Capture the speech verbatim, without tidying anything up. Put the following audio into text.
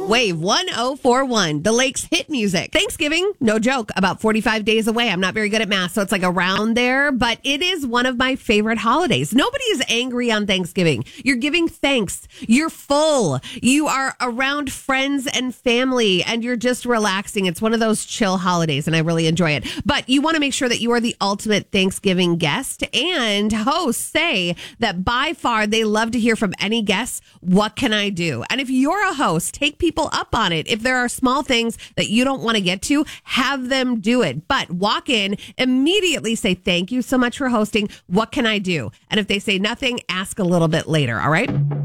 Wave one oh four one, the Lake's hit music. Thanksgiving, no joke, about forty-five days away. I'm not very good at math, so it's like around there, but it is one of my favorite holidays. Nobody is angry on Thanksgiving. You're giving thanks. You're full. You are around friends and family, and you're just relaxing. It's one of those chill holidays, and I really enjoy it. But you want to make sure that you are the ultimate Thanksgiving guest, and hosts say that by far they love to hear from any guests, what can I do? And if you're a host, take people up on it. If there are small things that you don't want to get to, have them do it. But walk in, immediately say, thank you so much for hosting. What can I do? And if they say nothing, ask a little bit later. All right?